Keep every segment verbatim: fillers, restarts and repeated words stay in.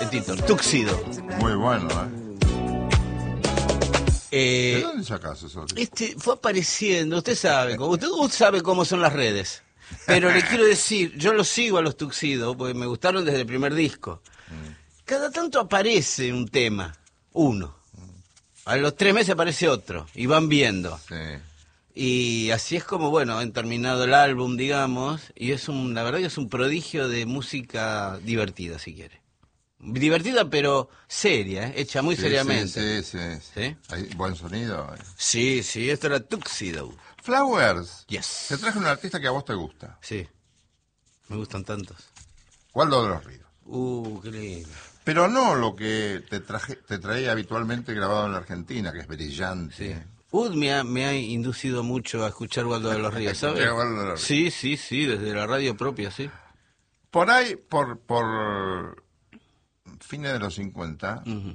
el título, Túxido. Muy bueno, ¿eh? Eh, ¿De dónde sacás eso? este fue apareciendo, usted sabe, como- usted, usted sabe cómo son las redes. Pero le quiero decir, yo los sigo a los Tuxedo porque me gustaron desde el primer disco. Cada tanto aparece un tema, uno. A los tres meses aparece otro y van viendo. Sí. Y así es como, bueno, han terminado el álbum, digamos, y es un, la verdad que es un prodigio de música divertida, si quiere. Divertida, pero seria, ¿eh? Hecha muy Sí, seriamente. Sí, sí, sí. ¿Sí? Hay buen sonido. eh. Sí, sí, esto era Tuxedo. Flowers. Yes. Te traje un artista que a vos te gusta. Sí, me gustan tantos. Waldo de los Ríos. Uh, qué lindo. Pero no lo que te traje, te traía habitualmente grabado en la Argentina, que es brillante. Sí. Ud me ha, me ha inducido mucho a escuchar Waldo de los Ríos, ¿sabes? Escuchar Waldo de los Ríos. Sí, sí, sí, desde la radio propia, sí. Por ahí, por, por fines de los cincuenta, Ujú.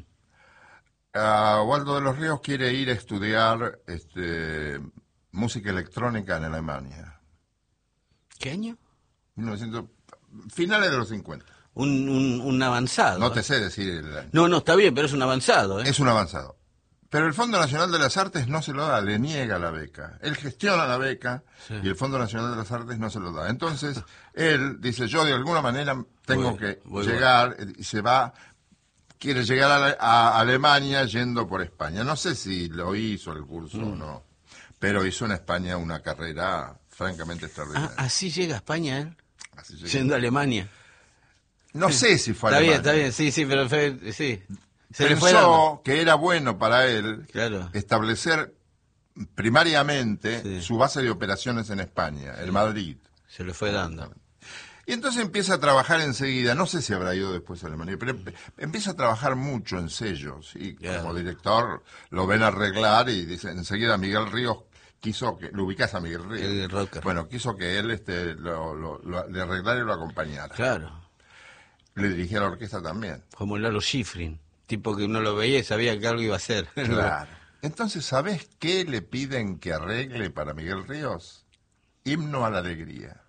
a Waldo de los Ríos quiere ir a estudiar este, música electrónica en Alemania. ¿Qué año? mil novecientos, finales de los cincuenta. Un, un, un avanzado. No ¿eh? te sé decir el año. No, no, está bien, pero es un avanzado, ¿eh? Es un avanzado. Pero el Fondo Nacional de las Artes no se lo da, le niega la beca. Él gestiona la beca Sí. y el Fondo Nacional de las Artes no se lo da. Entonces, él dice, yo de alguna manera tengo Voy, que voy, llegar, y se va, quiere llegar a, la- a Alemania yendo por España. No sé si lo hizo el curso Mm. o no, pero hizo en España una carrera francamente Ah, extraordinaria. así llega a España él, Así llegó. yendo a Alemania. No sé si fue a Está bien, Alemania. está bien, sí, sí, pero fue, sí. Se le fue Pensó dando. que era bueno para él Claro. establecer primariamente Sí. su base de operaciones en España, en Madrid. Se le fue dando. Y entonces empieza a trabajar enseguida, no sé si habrá ido después a Alemania, pero empe- empieza a trabajar mucho en sellos. Y Claro. como director lo ven arreglar y dice, enseguida Miguel Ríos quiso que, lo ubicás a Miguel Ríos. El rocker. Bueno, quiso que él este, lo, lo- lo- le arreglara y lo acompañara. Claro, Le dirigía la orquesta también. como Lalo Schifrin, tipo que uno lo veía y sabía que algo iba a hacer. Claro. Entonces, ¿sabés qué le piden que arregle para Miguel Ríos? Himno a la alegría.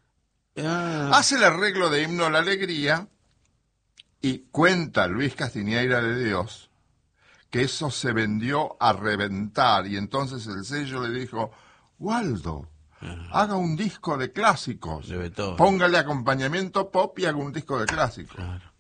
Ah, Hace el arreglo de Himno a la alegría y cuenta Luis Castiñeira de Dios que eso se vendió a reventar y entonces el sello le dijo, Waldo, haga un disco de clásicos, De Beethoven. póngale acompañamiento pop y haga un disco de clásicos. claro.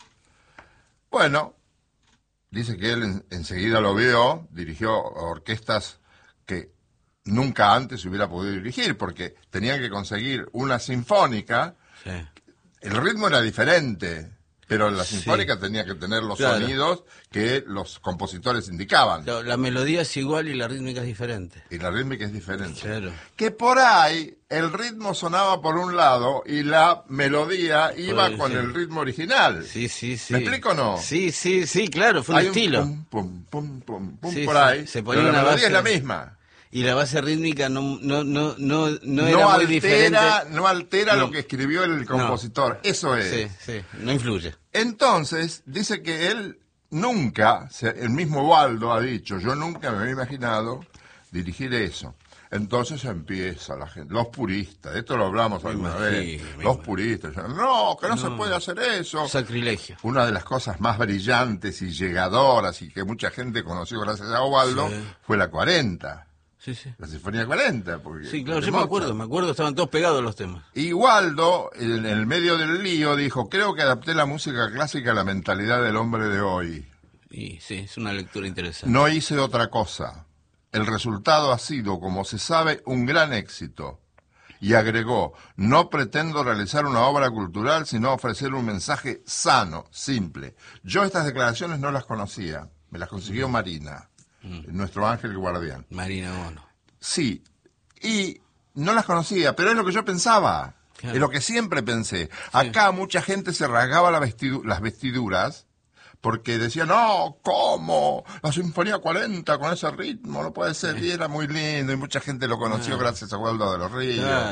Bueno, dice que él en- enseguida lo vio, dirigió orquestas que nunca antes hubiera podido dirigir, porque tenían que conseguir una sinfónica, Sí. el ritmo era diferente, pero la Sí. sinfónica tenía que tener los Claro. sonidos que los compositores indicaban, La, la melodía es igual y la rítmica es diferente. y la rítmica es diferente. Claro. Que por ahí el ritmo sonaba por un lado y la melodía iba el- con sí. el ritmo original. Sí, sí, sí. ¿Me explico o no? Sí, sí, sí, claro, fue un Hay estilo. pum, pum, pum, pum, pum Sí, por sí, ahí, se ponía pero la una melodía es la base- misma. Y la base rítmica no, no, no, no, no No, era muy altera, diferente. no altera No. lo que escribió el compositor. Eso es. Sí, sí, no influye. Entonces, dice que él nunca, se- el mismo Waldo ha dicho, yo nunca me había imaginado dirigir eso. Entonces empieza la gente, los puristas, de esto lo hablamos Me alguna imagino, vez, me los imagino. puristas, dicen, no, que no, se No. puede hacer eso. Sacrilegio. Una de las cosas más brillantes y llegadoras y que mucha gente conoció gracias a Waldo Sí. fue la cuarenta, Sí, sí. la Sinfonía cuarenta. Porque Sí, claro, de yo me Mozart. acuerdo, me acuerdo, estaban todos pegados los temas. Y Waldo, en el medio del lío, dijo, creo que adapté la música clásica a la mentalidad del hombre de hoy. Y sí, es una lectura interesante. No hice otra cosa. El resultado ha sido, como se sabe, un gran éxito. Y agregó, no pretendo realizar una obra cultural, sino ofrecer un mensaje sano, simple. Yo estas declaraciones no las conocía, me las consiguió Marina, nuestro ángel guardián. Marina Bono. Sí, y no las conocía, pero es lo que yo pensaba, Claro. es lo que siempre pensé. Acá mucha gente se rasgaba la vestidu- las vestiduras porque decía, no, ¿cómo? La Sinfonía cuarenta con ese ritmo, no puede ser. Y era muy lindo y mucha gente lo conoció Claro. gracias a Waldo de los Ríos. Claro.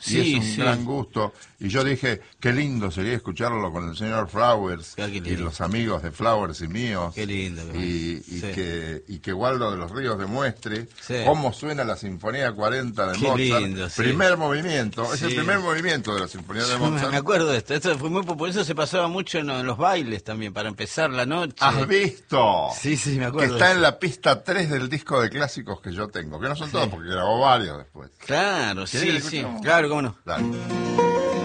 Sí, y es un sí. gran gusto. Y yo dije, qué lindo sería escucharlo con el señor Flowers Ah, qué y lindo. los amigos de Flowers y míos. Qué lindo, qué Y, y sí. que, y que Waldo de los Ríos demuestre Sí. cómo suena la Sinfonía cuarenta de Qué Mozart. lindo, sí. Primer movimiento, es Sí. el primer movimiento de la Sinfonía de Yo me- Mozart. me acuerdo de esto, esto fue muy popular, eso se pasaba mucho en, en los bailes también, para empezar la noche. ¿Has visto? Sí, sí, me Que acuerdo. está de en eso. la pista tres del disco de clásicos que yo tengo, que no son Sí. todos porque grabó varios después. Claro, ¿Querés que sí, le sí, escuchemos? claro, cómo no. Dale.